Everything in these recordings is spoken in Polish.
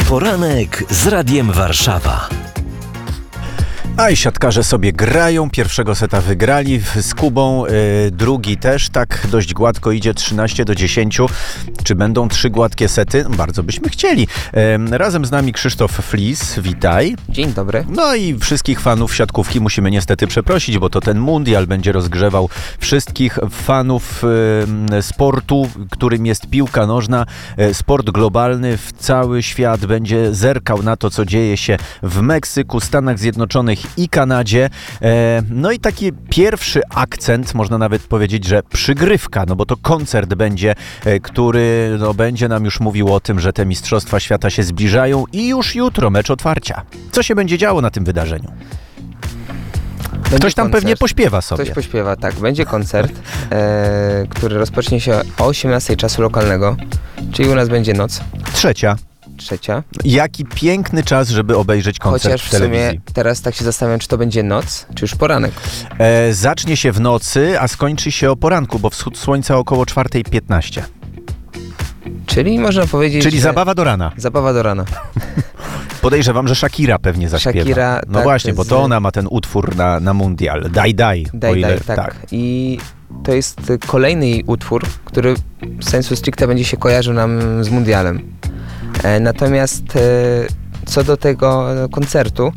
Poranek z Radiem Warszawa. A i siatkarze sobie grają, pierwszego seta wygrali z Kubą, drugi też tak dość gładko idzie, 13-10. Czy będą 3 gładkie sety? Bardzo byśmy chcieli. Razem z nami Krzysztof Flis, witaj. Dzień dobry. No i wszystkich fanów siatkówki musimy niestety przeprosić, bo to ten mundial będzie rozgrzewał wszystkich fanów sportu, którym jest piłka nożna. Sport globalny, w cały świat będzie zerkał na to, co dzieje się w Meksyku, Stanach Zjednoczonych i Kanadzie. No i taki pierwszy akcent, można nawet powiedzieć, że przygrywka, no bo to koncert będzie, który będzie nam już mówił o tym, że te Mistrzostwa Świata się zbliżają i już jutro mecz otwarcia. Co się będzie działo na tym wydarzeniu? Ktoś tam pewnie pośpiewa sobie. Ktoś pośpiewa, tak. Będzie koncert, który rozpocznie się o 18 czasu lokalnego, czyli u nas będzie noc. Trzecia. Jaki piękny czas, żeby obejrzeć koncert Chociaż w telewizji. w sumie teraz tak się zastanawiam, czy to będzie noc, czy już poranek. Zacznie się w nocy, a skończy się o poranku, bo wschód słońca około 4:15. Czyli można powiedzieć, Czyli że zabawa do rana. Zabawa do rana. Podejrzewam, że Shakira pewnie zaśpiewa. Shakira, no tak, właśnie, bo to ona ma ten utwór na mundial. Daj. Tak. I to jest kolejny jej utwór, który sensu stricte będzie się kojarzył nam z mundialem. Natomiast co do tego koncertu,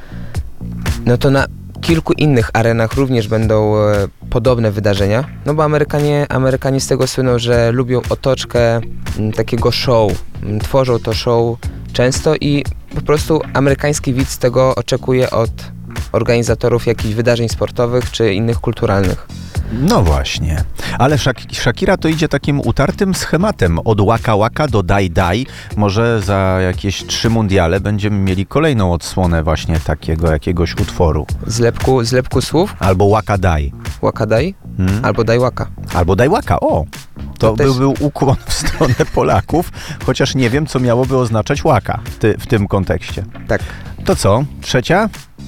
no to na kilku innych arenach również będą podobne wydarzenia, no bo Amerykanie z tego słyną, że lubią otoczkę takiego show, tworzą to show często i po prostu amerykański widz tego oczekuje od organizatorów jakichś wydarzeń sportowych czy innych kulturalnych. No właśnie, ale Shakira to idzie takim utartym schematem, od Waka Waka do Daj. Może za jakieś 3 mundiale będziemy mieli kolejną odsłonę właśnie takiego jakiegoś utworu. Zlepku słów? Albo Waka Daj. Waka Daj? Albo Daj Waka. Albo Daj Waka, o! To był ukłon w stronę Polaków, chociaż nie wiem, co miałoby oznaczać Waka w tym kontekście. Tak. To co? Trzecia?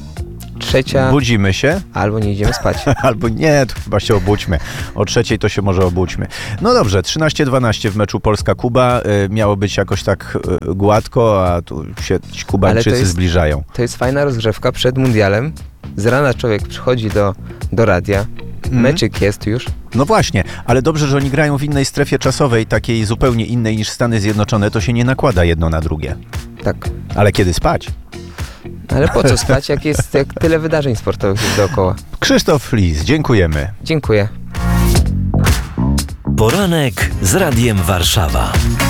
Budzimy się. Albo nie idziemy spać. Albo nie, to chyba się obudźmy. O 3:00 to się może obudźmy. No dobrze, 13-12 w meczu Polska-Kuba. Miało być jakoś tak gładko, a tu się ci Kubańczycy zbliżają. To jest fajna rozgrzewka przed mundialem. Z rana człowiek przychodzi do radia. Meczyk jest już. No właśnie, ale dobrze, że oni grają w innej strefie czasowej, takiej zupełnie innej niż Stany Zjednoczone, to się nie nakłada jedno na drugie. Tak. Ale kiedy spać? Ale po co spać, jak tyle wydarzeń sportowych jest dookoła. Krzysztof Flis, dziękujemy. Dziękuję. Poranek z Radiem Warszawa.